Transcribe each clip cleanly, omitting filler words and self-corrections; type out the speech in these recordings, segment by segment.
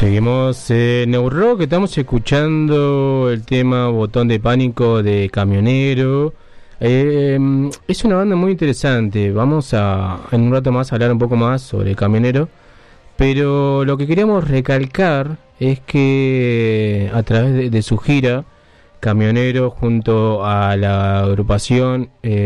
Seguimos en Neurock, estamos escuchando el tema Botón de Pánico de Camionero. Es una banda muy interesante. Vamos en un rato más a hablar un poco más sobre Camionero. Pero lo que queríamos recalcar es que a través de su gira, Camionero junto a la agrupación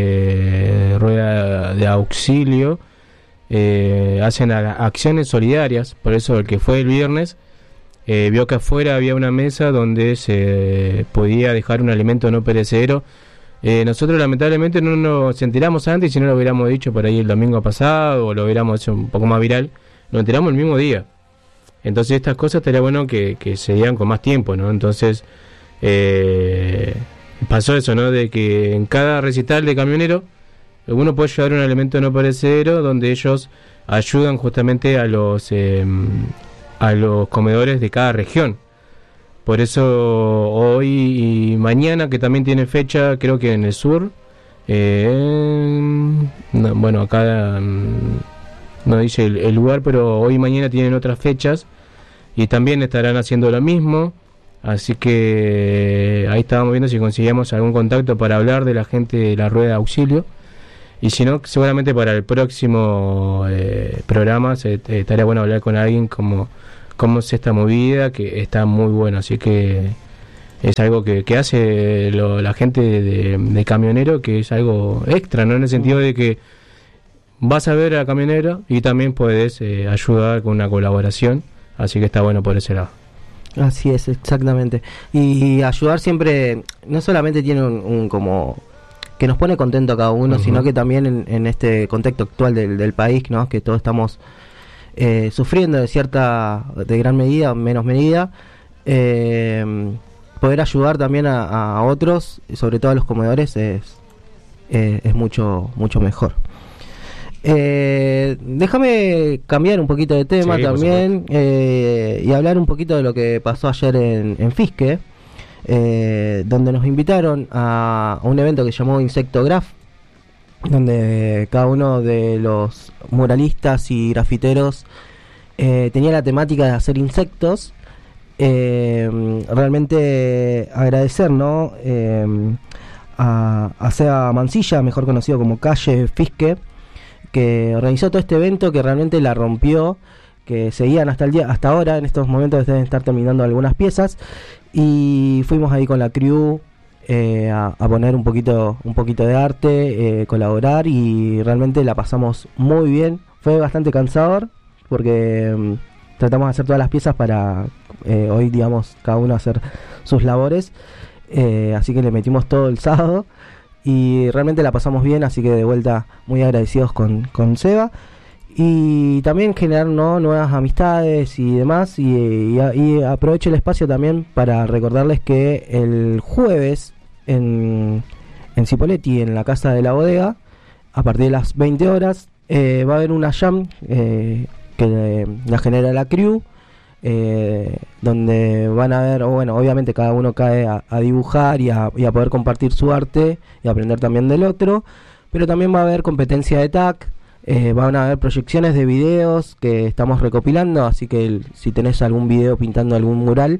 Rueda de Auxilio hacen acciones solidarias. Por eso el que fue el viernes vio que afuera había una mesa donde se podía dejar un alimento no perecedero. Nosotros lamentablemente no nos enteramos antes, si no lo hubiéramos dicho por ahí el domingo pasado o lo hubiéramos hecho un poco más viral. Nos enteramos el mismo día. Entonces estas cosas estaría bueno que se digan con más tiempo, ¿no? Entonces pasó eso, ¿no? De que en cada recital de Camionero uno puede llevar un alimento no perecedero donde ellos ayudan justamente a los comedores de cada región. Por eso hoy y mañana, que también tiene fecha, creo que en el sur, bueno, acá no dice el lugar, pero hoy y mañana tienen otras fechas y también estarán haciendo lo mismo. Así que ahí estábamos viendo si conseguíamos algún contacto para hablar de la gente de la Rueda de Auxilio. Y si no, seguramente para el próximo programa estaría bueno hablar con alguien cómo es esta movida, que está muy bueno. Así que es algo que hace la gente de Camionero, que es algo extra, ¿no? En el sentido de que vas a ver a Camionero y también puedes ayudar con una colaboración. Así que está bueno por ese lado. Así es, exactamente. Y ayudar siempre, no solamente tiene un como que nos pone contento a cada uno, sino que también en este contexto actual del país, ¿no? Que todos estamos sufriendo de gran medida o menos medida, poder ayudar también a otros, sobre todo a los comedores, es mucho mejor. Déjame cambiar un poquito de tema, sí, también, y hablar un poquito de lo que pasó ayer en Fisque, donde nos invitaron a un evento que se llamó Insectograph, donde cada uno de los muralistas y grafiteros tenía la temática de hacer insectos. Realmente agradecer, ¿no? A Seba Mancilla, mejor conocido como Calle Fisque, que organizó todo este evento, que realmente la rompió, que seguían hasta ahora, en estos momentos deben estar terminando algunas piezas, y fuimos ahí con la crew a poner un poquito de arte, colaborar, y realmente la pasamos muy bien. Fue bastante cansador porque tratamos de hacer todas las piezas para hoy, digamos, cada uno hacer sus labores, así que le metimos todo el sábado y realmente la pasamos bien, así que de vuelta muy agradecidos con Seba, y también generar, ¿no?, nuevas amistades y demás, y aprovecho el espacio también para recordarles que el jueves en Cipolletti, en la Casa de la Bodega, a partir de las 20 horas va a haber una jam que la genera la crew, donde van a ver, obviamente cada uno cae a dibujar y a poder compartir su arte y aprender también del otro, pero también va a haber competencia de tag. Van a haber proyecciones de videos que estamos recopilando, así que si tenés algún video pintando algún mural,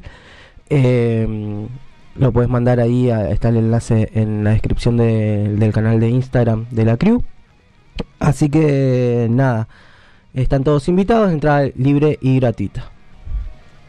lo puedes mandar ahí, está el enlace en la descripción del canal de Instagram de la crew. Así que nada, están todos invitados, entrada libre y gratuita.